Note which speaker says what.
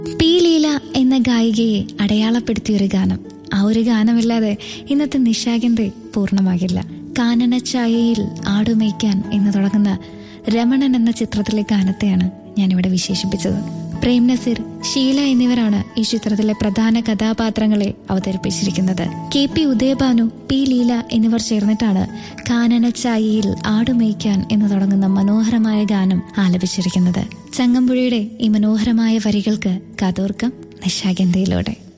Speaker 1: P Leela എന്ന ഗായികയെ അടയാളപ്പെടുത്തിയൊരു ഗാനം. ആ ഒരു ഗാനമില്ലാതെ ഇന്നത്തെ നിശാഗന്ധി പൂർണ്ണമാകില്ല. കാനന ഛായയിൽ ആടുമേയ്ക്കാൻ എന്ന് തുടങ്ങുന്ന രമണൻ എന്ന ചിത്രത്തിലെ ഗാനത്തെയാണ് ഞാനിവിടെ വിശേഷിപ്പിച്ചത്. പ്രേം നസീർ, ഷീല എന്നിവരാണ് ഈ ചിത്രത്തിലെ പ്രധാന കഥാപാത്രങ്ങളെ അവതരിപ്പിച്ചിരിക്കുന്നത്. KP ഉദയഭാനു, പി ലീല എന്നിവർ ചേർന്നിട്ടാണ് കാനന ഛായയിൽ ആടുമേയ്ക്കാൻ എന്ന് തുടങ്ങുന്ന മനോഹരമായ ഗാനം ആലപിച്ചിരിക്കുന്നത്. ചങ്ങമ്പുഴയുടെ ഈ മനോഹരമായ വരികൾക്ക് കാതോർക്കാം നിശാഗന്ധിയിലൂടെ.